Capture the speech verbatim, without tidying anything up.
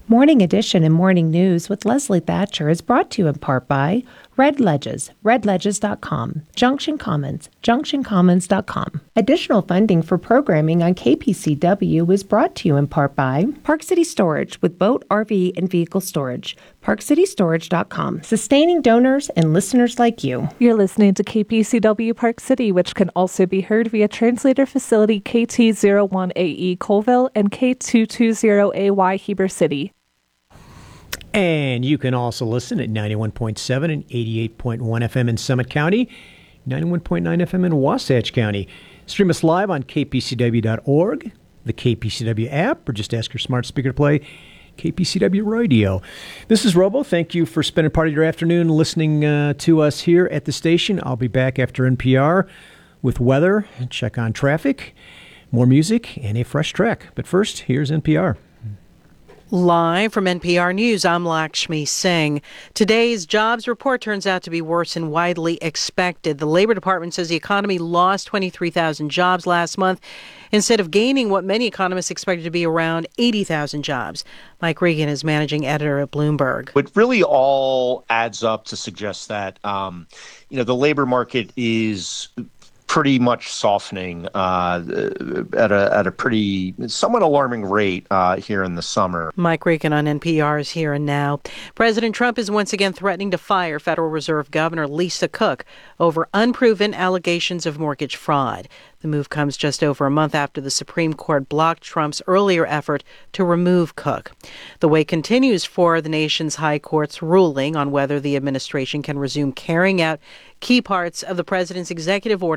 Morning Edition and Morning News with Leslie Thatcher is brought to you in part by Red Ledges, red ledges dot com, Junction Commons, junction commons dot com. Additional funding for programming on K P C W is brought to you in part by Park City Storage with boat, R V, and vehicle storage, park city storage dot com, sustaining donors and listeners like you. You're listening to K P C W Park City, which can also be heard via translator facility K T zero one A E Colville and K two twenty A Y Heber City. And you can also listen at ninety-one point seven and eighty-eight point one F M in Summit County, ninety-one point nine F M in Wasatch County. Stream us live on k p c w dot org, the K P C W app, or just ask your smart speaker to play K P C W Radio. This is Robo. Thank you for spending part of your afternoon listening uh, to us here at the station. I'll be back after N P R with weather, check on traffic, more music, and a fresh track. But first, here's N P R. Live from N P R News, I'm Lakshmi Singh. Today's jobs report turns out to be worse than widely expected. The Labor Department says the economy lost twenty-three thousand jobs last month instead of gaining what many economists expected to be around eighty thousand jobs. Mike Regan is managing editor at Bloomberg. It really all adds up to suggest that, um, you know, the labor market is pretty much softening uh, at a at a pretty somewhat alarming rate uh, here in the summer. Mike Regan on N P R's Here and Now. President Trump is once again threatening to fire Federal Reserve Governor Lisa Cook over unproven allegations of mortgage fraud. The move comes just over a month after the Supreme Court blocked Trump's earlier effort to remove Cook. The wait continues for the nation's high court's ruling on whether the administration can resume carrying out key parts of the president's executive order